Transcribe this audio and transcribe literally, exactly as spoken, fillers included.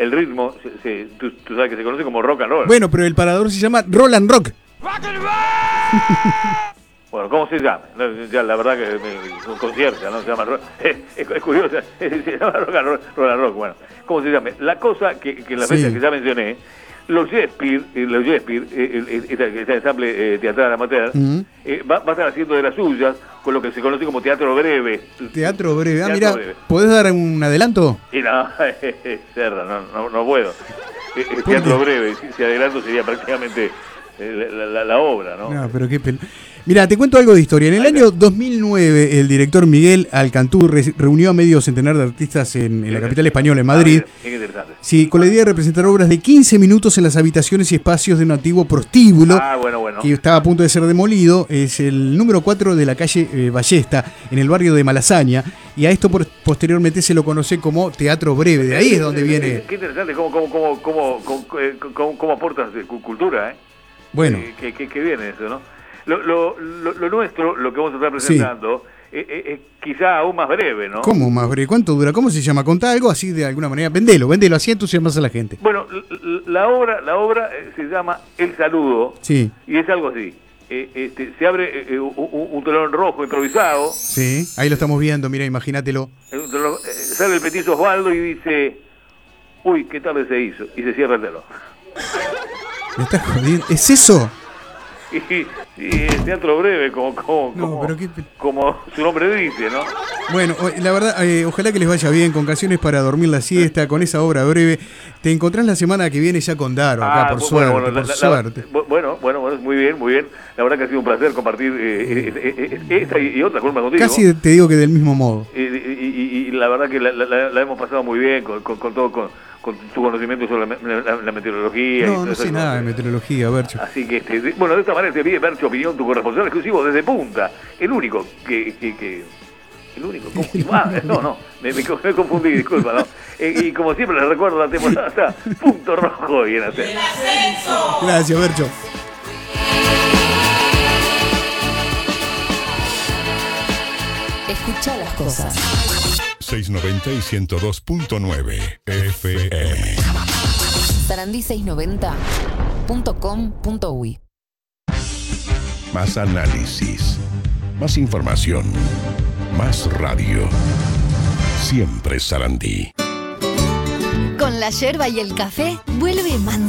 el ritmo, se, se, tú, tú sabes que se conoce como rock and roll. Bueno, pero el parador se llama Roll and Rock. Bueno, ¿cómo se llama? No, ya, la verdad que me concierta, ¿no? Se llama rock. Es, es, es curioso, se llama rock and roll, roll and rock. Bueno, ¿cómo se llama? La cosa que, que en las Sí. fechas que ya mencioné, los Shakespeare, eh, los Shakespeare, eh, este, este ensamble eh, teatral amateur, Uh-huh. eh, va, va a estar haciendo de las suyas con lo que se conoce como teatro breve. Teatro breve. Ah, Teatro mira, breve. ¿podés dar un adelanto? Y no, Serra, no, no, no puedo. Eh, eh, teatro breve, si, si adelanto sería prácticamente eh, la, la, la obra, ¿no? No, pero qué pel... Mira, te cuento algo de historia. En el Ahí año dos mil nueve, el director Miguel Alcantú re- reunió a medio centenar de artistas en, en la capital española, en Madrid. Ah, qué interesante. Sí, con la idea de representar obras de quince minutos en las habitaciones y espacios de un antiguo prostíbulo Ah, bueno, bueno. que estaba a punto de ser demolido. Es el número cuatro de la calle eh, Ballesta, en el barrio de Malasaña. Y a esto por- posteriormente se lo conoce como Teatro Breve. De ahí es donde viene. Qué interesante cómo, cómo, cómo, cómo, cómo, eh, cómo- cómo aportas de cu- cultura, ¿eh? Bueno, Eh, que, que, que viene eso, ¿no? Lo, lo, lo, lo nuestro, lo que vamos a estar presentando, es eh, eh, quizá aún más breve, ¿no? ¿cómo más breve? ¿Cuánto dura? ¿Cómo se llama? Contá algo así de alguna manera. Vendelo, vendelo, así entusiasmas a la gente. Bueno, l- l- la obra, la obra eh, se llama El Saludo, Sí, y es algo así. Eh, este, se abre eh, un, un- un telón rojo improvisado, sí, ahí lo estamos viendo, mira, imagínatelo. eh, un telón- eh, sale el petizo Osvaldo y dice, uy, qué tarde se hizo, y se cierra el telón. Me estás jodiendo. ¿Es eso? Y, y el teatro breve, como, como, No, como, pero qué- como su nombre dice, ¿no? Bueno, o- la verdad, eh, ojalá que les vaya bien con canciones para dormir la siesta, con esa obra breve. Te encontrás la semana que viene ya con Daro, acá, por bu- suerte, bueno, por la- la- suerte. bu- bueno, bueno, bueno, muy bien, muy bien. La verdad que ha sido un placer compartir eh, eh, eh, eh, esta y, y otra columna contigo. Casi te digo que del mismo modo. Y, y- y- y la verdad que la, la- la hemos pasado muy bien con, con, con todo, con, con tu conocimiento sobre la, me- la- la meteorología. y No, todo no eso. sé nada de meteorología, Bercho. Así que, este, de- bueno, de esta manera te pide Bercho Opinión, tu corresponsal exclusivo desde Punta. El único que... que, que el único. ¿Cómo? Ah, no, no, me, me, me confundí, disculpa, ¿no? Eh, y como siempre les recuerdo la temporada está punto rojo y en hacer. Gracias, Bercho. Escucha las cosas. seiscientos noventa y ciento dos punto nueve F M. Sarandí seiscientos noventa punto com punto uy. Más análisis, más información, más radio. Siempre Sarandí. Con la yerba y el café, vuelve manzana.